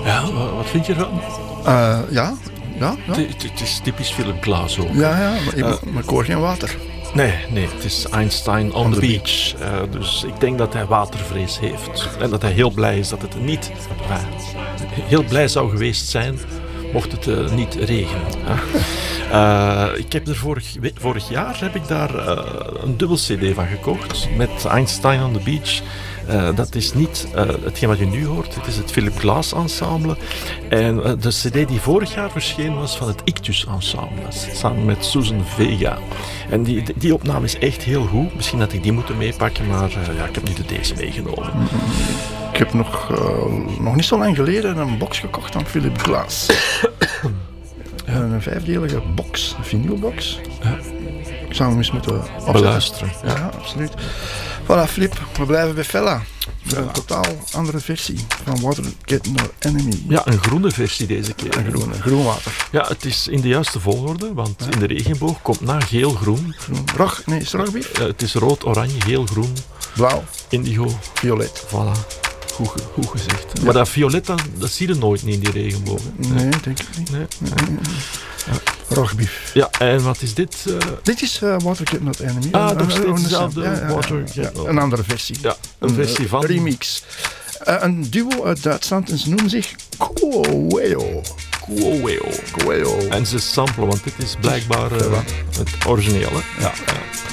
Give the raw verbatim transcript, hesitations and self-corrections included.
Ja, wat vind je ervan? Uh, ja, ja. ja. Het, het is typisch Philip Glass ook. Ja, ja, maar ik, uh, maar ik hoor geen water. Nee, nee, het is Einstein on, on the, the beach. beach. Uh, dus ik denk dat hij watervrees heeft. En dat hij heel blij is dat het niet... Uh, heel blij zou geweest zijn mocht het uh, niet regenen. Uh, ik heb er vorig, vorig jaar heb ik daar uh, een dubbel cd van gekocht. Met Einstein on the beach. Uh, dat is niet uh, hetgeen wat je nu hoort. Het is het Philip Glass ensemble. En uh, de cd die vorig jaar verschenen was van het Ictus ensemble. Samen met Susan Vega. En die, die opname is echt heel goed. Misschien had ik die moeten meepakken, maar uh, ja, ik heb nu de deze meegenomen. Ik heb nog, uh, nog niet zo lang geleden een box gekocht van Philip Glass. Ja. Een vijfdelige box, een vinylbox. Ja. Ik zou hem eens moeten opzetten. Beluisteren. Ja, ja, absoluut. Voilà, Flip, we blijven bij Fella. Voilà. Een totaal andere versie van Water Get No Enemy. Ja, een groene versie deze keer. Een groene, groen water. Ja, het is in de juiste volgorde, want ja. in de regenboog komt na geel-groen. Groen. Rog, nee, is het rogbief? Uh, het is rood, oranje, geel-groen. Blauw. Indigo. Violet. Voilà. Goed, goed gezegd. Ja. Maar dat violet, dat, dat zie je nooit niet in die regenboog. Nee, denk ik niet. Nee. Nee. Nee. Ja. Rogbief. Ja, en wat is dit? Uh... Dit is uh, Water Get Not Enemy. Ah, nog steeds dezelfde ja, ja, Water ja, ja. Een andere versie. Ja, een, een versie van... remix. Uh, een duo uit Duitsland en ze noemen zich Kuoweo. Kuoweo. Kuoweo. En ze samplen, want dit is blijkbaar uh, het originele. Ja. Ja.